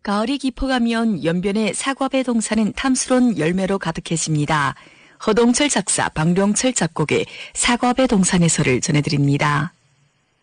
가을이 깊어가면 연변의 사과배 동산은 탐스러운 열매로 가득해집니다. 허동철 작사, 방병철 작곡의 사과배 동산에서를 전해드립니다.